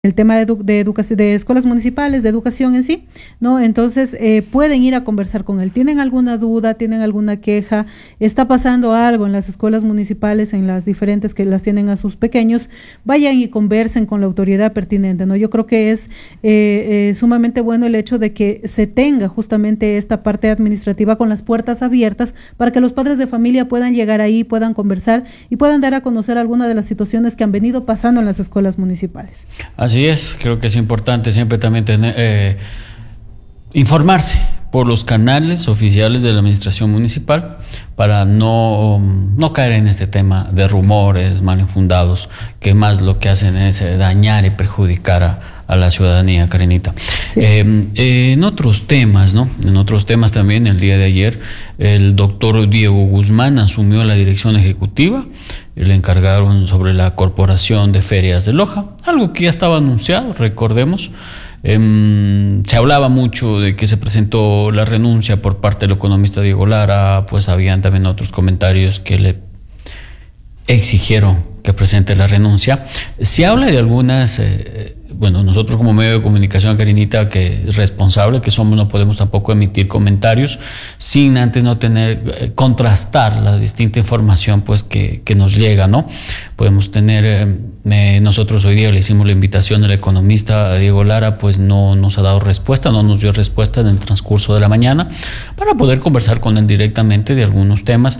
el tema de educación, de escuelas municipales, de educación en sí, ¿no? Entonces pueden ir a conversar con él. ¿Tienen alguna duda? ¿Tienen alguna queja? ¿Está pasando algo en las escuelas municipales, en las diferentes que las tienen a sus pequeños? Vayan y conversen con la autoridad pertinente, ¿no? Yo creo que es sumamente bueno el hecho de que se tenga justamente esta parte administrativa con las puertas abiertas para que los padres de familia puedan llegar ahí, puedan conversar y puedan dar a conocer algunas de las situaciones que han venido pasando en las escuelas municipales. Así es, creo que es importante siempre también tener, informarse por los canales oficiales de la administración municipal para no caer en este tema de rumores mal infundados que más lo que hacen es dañar y perjudicar a la ciudadanía, Karenita. Sí. En otros temas, ¿no? En otros temas también, el día de ayer, el doctor Diego Guzmán asumió la dirección ejecutiva. Le encargaron sobre la Corporación de Ferias de Loja, algo que ya estaba anunciado, recordemos. Se hablaba mucho de que se presentó la renuncia por parte del economista Diego Lara, pues habían también otros comentarios que le exigieron que presente la renuncia. Se habla de algunas, bueno, nosotros como medio de comunicación, Karenita, que es responsable que somos, no podemos tampoco emitir comentarios sin antes no tener, contrastar la distinta información pues que nos llega, ¿no? Podemos tener, nosotros hoy día le hicimos la invitación al economista Diego Lara, pues no nos ha dado respuesta, no nos dio respuesta en el transcurso de la mañana para poder conversar con él directamente de algunos temas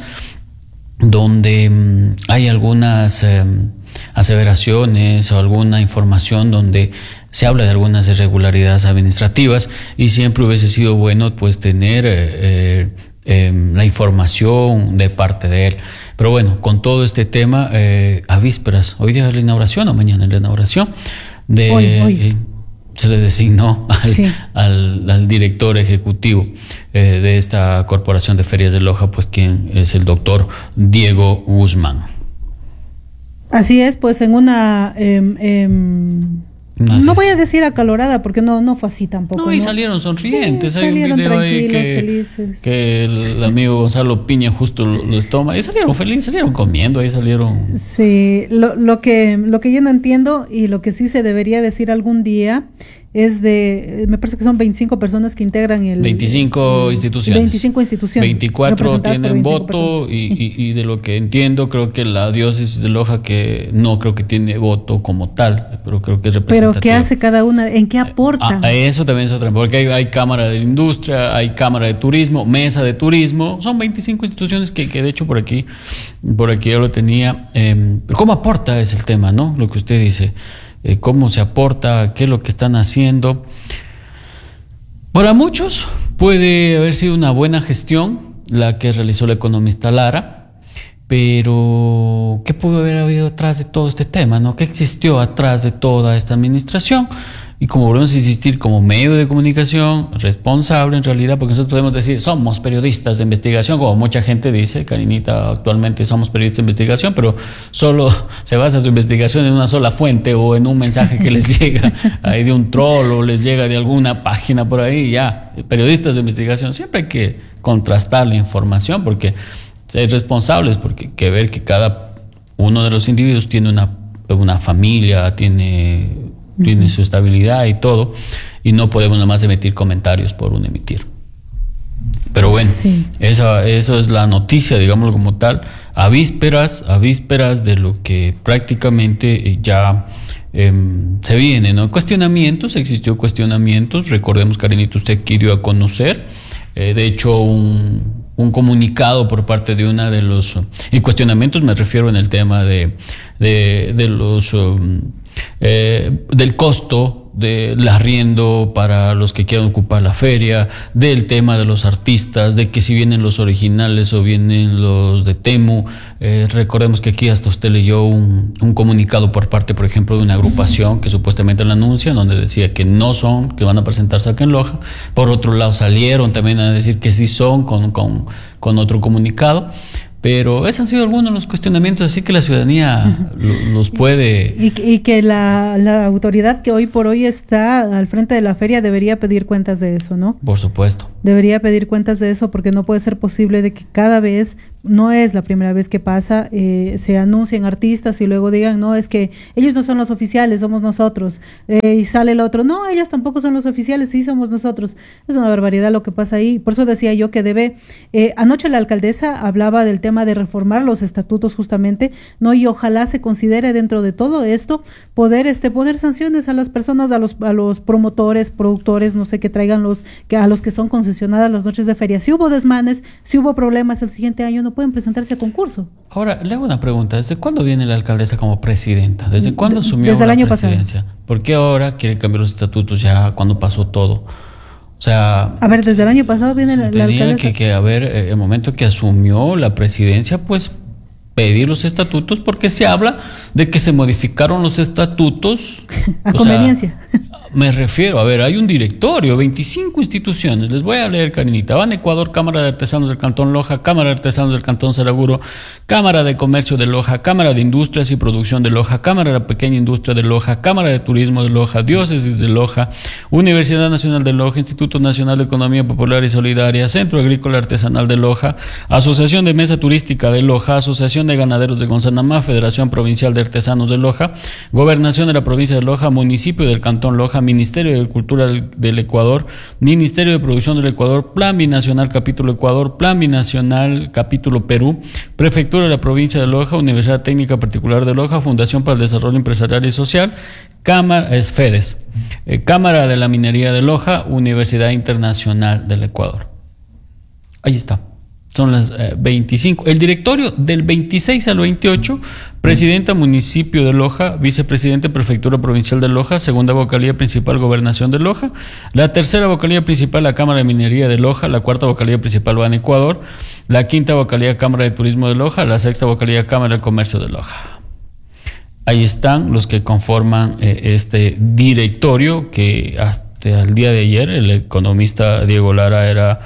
donde hay algunas aseveraciones o alguna información donde se habla de algunas irregularidades administrativas y siempre hubiese sido bueno pues tener la información de parte de él. Pero bueno, con todo este tema, a vísperas, hoy día es la inauguración o mañana es la inauguración de... Hoy. Se le designó al director ejecutivo de esta Corporación de Ferias de Loja, pues quien es el doctor Diego Guzmán. Así es, pues en una... no voy a decir acalorada porque no fue así tampoco. No, y salieron sonrientes. Sí, hay salieron un video ahí felices. que el amigo Gonzalo Piña justo los toma y salieron felices, salieron comiendo, ahí salieron. Sí, lo que yo no entiendo y lo que sí se debería decir algún día es me parece que son 25 personas que integran 25 instituciones. 25 instituciones. 24 tienen voto y de lo que entiendo creo que la diócesis de Loja que no creo que tiene voto como tal, pero creo que es representativa. Pero ¿qué hace cada una? ¿En qué aporta? Eso también es otra, porque hay Cámara de Industria, hay Cámara de Turismo, Mesa de Turismo, son 25 instituciones que de hecho por aquí yo lo tenía. Pero ¿cómo aporta es el tema, no? Lo que usted dice. Cómo se aporta, qué es lo que están haciendo. Para muchos puede haber sido una buena gestión la que realizó el economista Lara, pero ¿qué pudo haber habido atrás de todo este tema, no? ¿Qué existió atrás de toda esta administración? Y como volvemos a insistir, como medio de comunicación responsable en realidad, porque nosotros podemos decir, somos periodistas de investigación, como mucha gente dice, Karenita, actualmente somos periodistas de investigación, pero solo se basa su investigación en una sola fuente o en un mensaje que les llega ahí de un troll o les llega de alguna página por ahí, ya, periodistas de investigación. Siempre hay que contrastar la información porque es responsables, porque hay que ver que cada uno de los individuos tiene una familia, tiene su estabilidad y todo, y no podemos nada más emitir comentarios por un emitir. Pero bueno, sí. Eso es la noticia, digámoslo como tal, a vísperas de lo que prácticamente ya se viene, ¿no? Existió cuestionamientos, recordemos, Karenita, usted que dio a conocer, de hecho un comunicado por parte de una de los, y cuestionamientos me refiero en el tema de los del costo del arriendo para los que quieran ocupar la feria, del tema de los artistas, de que si vienen los originales o vienen los de Temu. Recordemos que aquí hasta usted leyó un comunicado por parte, por ejemplo, de una agrupación que supuestamente la anuncia, donde decía que no son, que van a presentarse acá en Loja. Por otro lado salieron también a decir que sí son con otro comunicado. Pero esos han sido algunos de los cuestionamientos, así que la ciudadanía los puede... Y que la autoridad que hoy por hoy está al frente de la feria debería pedir cuentas de eso, ¿no? Por supuesto. Debería pedir cuentas de eso porque no puede ser posible de que cada vez no es la primera vez que pasa, se anuncian artistas y luego digan, no, es que ellos no son los oficiales, somos nosotros, y sale el otro, no, ellos tampoco son los oficiales, sí somos nosotros. Es una barbaridad lo que pasa ahí. Por eso decía yo que anoche la alcaldesa hablaba del tema de reformar los estatutos justamente, no, y ojalá se considere dentro de todo esto poner sanciones a las personas, a los promotores, productores, no sé, que traigan a los que son concesionadas las noches de feria. Si hubo desmanes, si hubo problemas el siguiente año, no pueden presentarse a concurso. Ahora, le hago una pregunta. ¿Desde cuándo viene la alcaldesa como presidenta? ¿Desde cuándo asumió desde el año presidencia? pasado. ¿Por qué ahora quiere cambiar los estatutos ya cuando pasó todo? O sea... A ver, desde el año pasado viene la alcaldesa. Tenía que haber, el momento que asumió la presidencia, pues pedir los estatutos, porque se habla de que se modificaron los estatutos. A conveniencia. Me refiero, a ver, hay un directorio, 25 instituciones, les voy a leer, Karinita. Ban Ecuador, Cámara de Artesanos del Cantón Loja, Cámara de Artesanos del Cantón Saraguro, Cámara de Comercio de Loja, Cámara de Industrias y Producción de Loja, Cámara de la Pequeña Industria de Loja, Cámara de Turismo de Loja, Diócesis de Loja, Universidad Nacional de Loja, Instituto Nacional de Economía Popular y Solidaria, Centro Agrícola Artesanal de Loja, Asociación de Mesa Turística de Loja, Asociación de Ganaderos de Gonzanamá, Federación Provincial de Artesanos de Loja, Gobernación de la Provincia de Loja, Municipio del Cantón Loja, Ministerio de Agricultura del Ecuador, Ministerio de Producción del Ecuador, Plan Binacional Capítulo Ecuador, Plan Binacional Capítulo Perú, Prefectura de la Provincia de Loja, Universidad Técnica Particular de Loja, Fundación para el Desarrollo Empresarial y Social, FEDES, Cámara de la Minería de Loja, Universidad Internacional del Ecuador. Ahí está. Son las 25. El directorio del 26 al 28, presidenta municipio de Loja, vicepresidente prefectura provincial de Loja, segunda vocalía principal gobernación de Loja, la tercera vocalía principal la Cámara de Minería de Loja, la cuarta vocalía principal Ban Ecuador, la quinta vocalía Cámara de Turismo de Loja, la sexta vocalía Cámara de Comercio de Loja. Ahí están los que conforman este directorio que hasta el día de ayer el economista Diego Lara era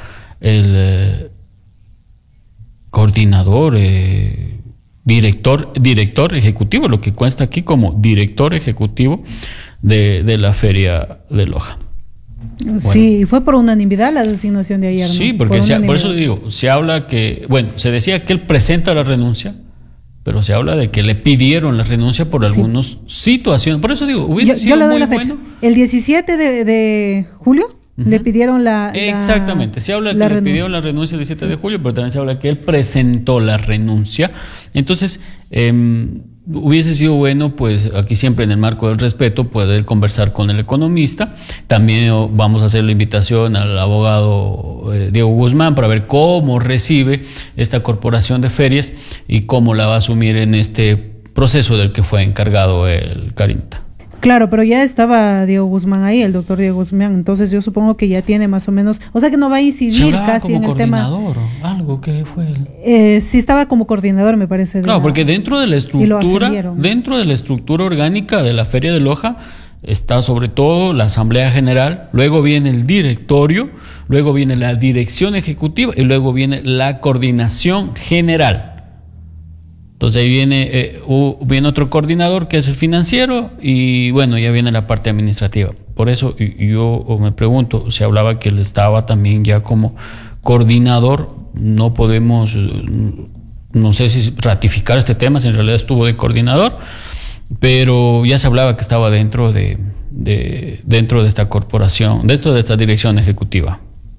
el coordinador, director ejecutivo, lo que cuesta aquí como director ejecutivo de la Feria de Loja. Sí, bueno, fue por unanimidad la designación de ayer, ¿no? Sí, porque por eso digo, se habla que, bueno, se decía que él presenta la renuncia, pero se habla de que le pidieron la renuncia por algunas situaciones. Por eso digo, hubiese sido muy bueno. El 17 de julio. Le pidieron exactamente, se habla que le pidieron la renuncia el 17 de julio, pero también se habla que él presentó la renuncia. Entonces, hubiese sido bueno, pues aquí siempre en el marco del respeto, poder conversar con el economista. También vamos a hacer la invitación al abogado Diego Guzmán para ver cómo recibe esta corporación de ferias y cómo la va a asumir en este proceso del que fue encargado el Karinita. Claro, pero ya estaba Diego Guzmán ahí, el doctor Diego Guzmán, entonces yo supongo que ya tiene más o menos, o sea que no va a incidir casi en el tema. Algo que fue sí estaba como coordinador, me parece. Claro, porque dentro de la estructura orgánica de la Feria de Loja está sobre todo la Asamblea General, luego viene el directorio, luego viene la dirección ejecutiva y luego viene la coordinación general. Entonces ahí viene otro coordinador que es el financiero y bueno, ya viene la parte administrativa. Por eso yo me pregunto, se hablaba que él estaba también ya como coordinador, no podemos, no sé si ratificar este tema, si en realidad estuvo de coordinador, pero ya se hablaba que estaba dentro de esta corporación, dentro de esta dirección ejecutiva.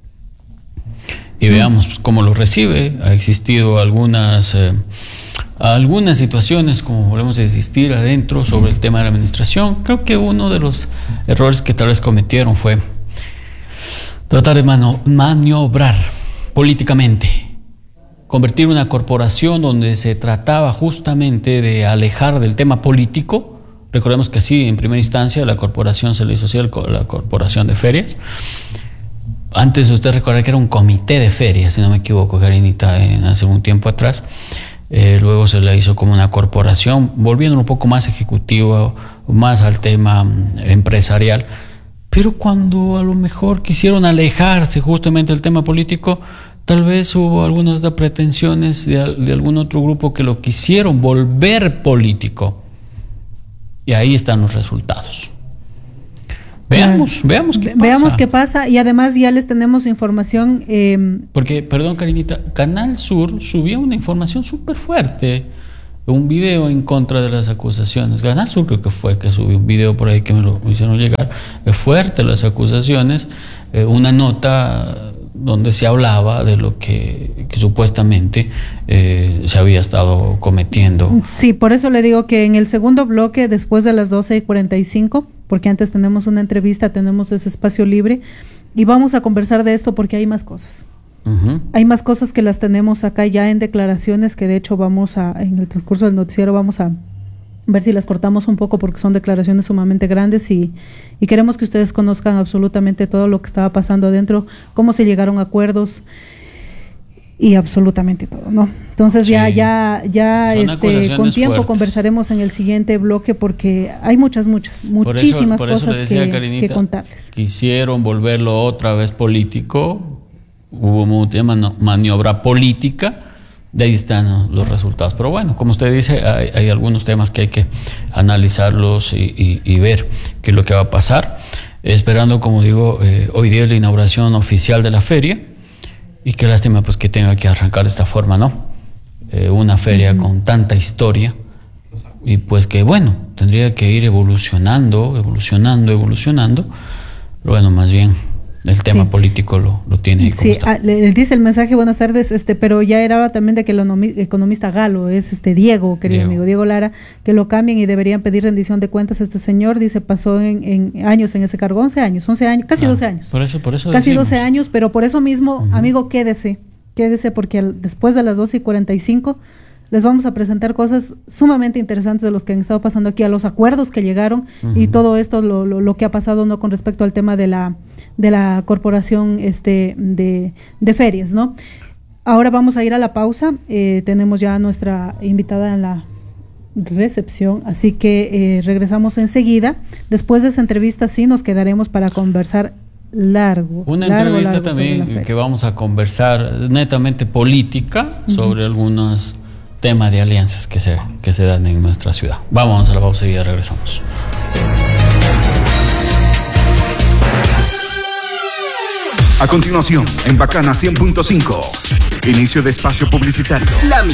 Y veamos pues, cómo lo recibe. Ha existido algunas situaciones, como volvemos a insistir, adentro sobre el tema de la administración. Creo que uno de los errores que tal vez cometieron fue tratar de maniobrar políticamente, convertir una corporación donde se trataba justamente de alejar del tema político. Recordemos que así, en primera instancia, la corporación se le hizo así, la corporación de ferias. Antes usted recuerda que era un comité de ferias, si no me equivoco, Karinita, hace un tiempo atrás. Luego se le hizo como una corporación, volviendo un poco más ejecutivo, más al tema empresarial. Pero cuando a lo mejor quisieron alejarse justamente del tema político, tal vez hubo algunas pretensiones de algún otro grupo que lo quisieron volver político. Y ahí están los resultados. Veamos qué pasa. Veamos qué pasa, y además ya les tenemos información. Porque, perdón, Karinita, Canal Sur subió una información súper fuerte, un video en contra de las acusaciones. Canal Sur creo que fue que subió un video por ahí que me lo hicieron llegar. Es fuerte las acusaciones, una nota donde se hablaba de lo que supuestamente se había estado cometiendo. Sí, por eso le digo que en el segundo bloque, después de las 12:45, porque antes tenemos una entrevista, tenemos ese espacio libre, y vamos a conversar de esto porque hay más cosas. Uh-huh. Hay más cosas que las tenemos acá ya en declaraciones, que de hecho en el transcurso del noticiero vamos a ver si las cortamos un poco porque son declaraciones sumamente grandes y queremos que ustedes conozcan absolutamente todo lo que estaba pasando adentro, cómo se llegaron a acuerdos y absolutamente todo, ¿no? Entonces sí, ya con tiempo fuertes. Conversaremos en el siguiente bloque porque hay muchísimas cosas que contarles. Quisieron volverlo otra vez político, hubo una maniobra política. De ahí están los resultados. Pero bueno, como usted dice, hay algunos temas que hay que analizarlos y ver qué es lo que va a pasar. Esperando, como digo, hoy día es la inauguración oficial de la feria. Y qué lástima pues que tenga que arrancar de esta forma, ¿no? Una feria con tanta historia. Y pues que bueno, tendría que ir evolucionando. Pero bueno, más bien el tema político lo tiene ahí. Sí, le dice el mensaje, buenas tardes, pero ya era hora también de que el economista galo, es Diego, querido amigo, Diego Lara, que lo cambien y deberían pedir rendición de cuentas. Este señor, dice, pasó en años en ese cargo, 11 años, casi 12 años. Por eso casi decimos. 12 años, pero por eso mismo, amigo, quédese porque después de las 12:45 les vamos a presentar cosas sumamente interesantes de los que han estado pasando aquí, a los acuerdos que llegaron y todo esto, lo que ha pasado, ¿no?, con respecto al tema de la corporación de ferias, ¿no? Ahora vamos a ir a la pausa. Tenemos ya a nuestra invitada en la recepción, así que regresamos enseguida. Después de esa entrevista sí nos quedaremos para conversar largo. Una entrevista también que vamos a conversar netamente política sobre algunos temas de alianzas que se dan en nuestra ciudad. Vamos a la pausa y ya regresamos. A continuación, en Bacana 100.5, inicio de espacio publicitario. La